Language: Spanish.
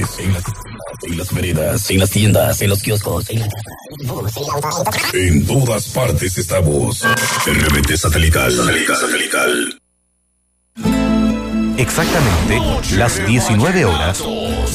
En las veredas, en las tiendas, en los kioscos, en todas partes estamos. RBT Satelital. Exactamente las 19 horas